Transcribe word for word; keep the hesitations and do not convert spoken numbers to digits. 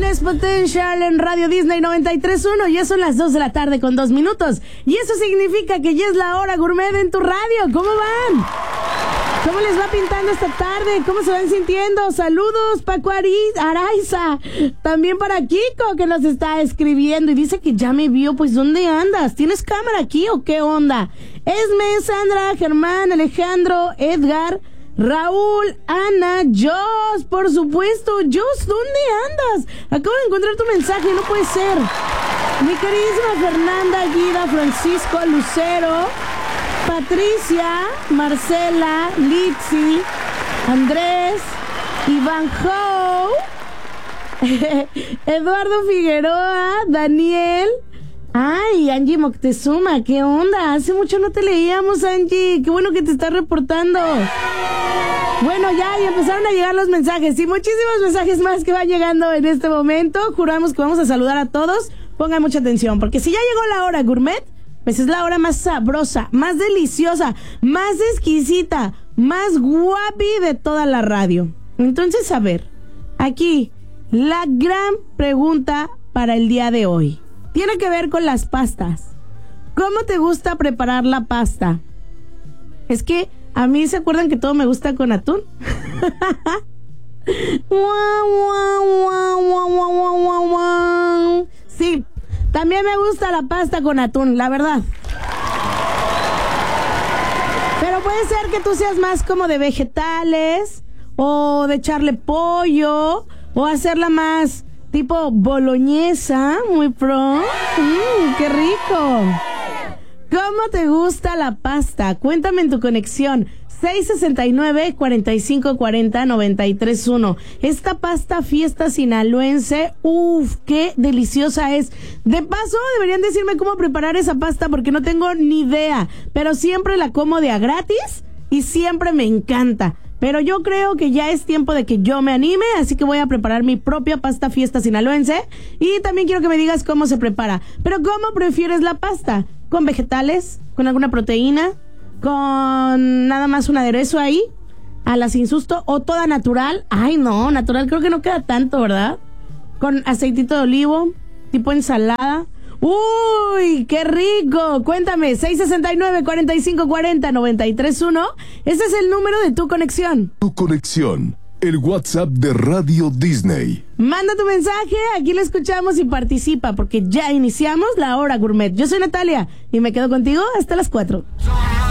Limitless Potential en Radio Disney noventa y tres punto uno. Ya son las dos de la tarde con dos minutos. Y eso significa que ya es la hora gourmet en tu radio. ¿Cómo van? ¿Cómo les va pintando esta tarde? ¿Cómo se van sintiendo? Saludos, Paco Ariz, Araiza. También para Kiko, que nos está escribiendo y dice que ya me vio. Pues, ¿dónde andas? ¿Tienes cámara aquí o qué onda? Esme, Sandra, Germán, Alejandro, Edgar, Raúl, Ana, Jos, por supuesto. Jos, ¿dónde andas? Acabo de encontrar tu mensaje, no puede ser. Mi queridísima Fernanda, Guida, Francisco, Lucero, Patricia, Marcela, Litsi, Andrés, Iván Ho, Eduardo Figueroa, Daniel. Ay, Angie Moctezuma, ¿qué onda? Hace mucho no te leíamos, Angie. Qué bueno que te estás reportando. Bueno, ya, y empezaron a llegar los mensajes. Y muchísimos mensajes más que van llegando en este momento. Juramos que vamos a saludar a todos. Pongan mucha atención, porque si ya llegó la hora gourmet, pues es la hora más sabrosa, más deliciosa, más exquisita, más guapi de toda la radio. Entonces, a ver, aquí, la gran pregunta para el día de hoy. Tiene que ver con las pastas. ¿Cómo te gusta preparar la pasta? Es que a mí, ¿se acuerdan que todo me gusta con atún? Sí, también me gusta la pasta con atún, la verdad. Pero puede ser que tú seas más como de vegetales, o de echarle pollo, o hacerla más tipo boloñesa, muy pro. Mmm, qué rico. ¿Cómo te gusta la pasta? Cuéntame en tu conexión. seis sesenta y nueve, cuarenta y cinco cuarenta, noventa y tres uno. Esta pasta fiesta sinaloense, uff, qué deliciosa es. De paso, deberían decirme cómo preparar esa pasta porque no tengo ni idea. Pero siempre la como de a gratis y siempre me encanta. Pero yo creo que ya es tiempo de que yo me anime, así que voy a preparar mi propia pasta fiesta sinaloense. Y también quiero que me digas cómo se prepara. Pero ¿cómo prefieres la pasta? ¿Con vegetales? ¿Con alguna proteína? ¿Con nada más un aderezo ahí? ¿A la sin susto? ¿O toda natural? Ay, no, natural creo que no queda tanto, ¿verdad? ¿Con aceitito de olivo? ¿Tipo ensalada? ¡Uy, qué rico! Cuéntame, seis sesenta y nueve, cuarenta y cinco cuarenta, noventa y tres uno. Ese es el número de tu conexión. Tu conexión, el WhatsApp de Radio Disney. Manda tu mensaje, aquí lo escuchamos y participa, porque ya iniciamos la hora gourmet. Yo soy Natalia y me quedo contigo hasta las cuatro.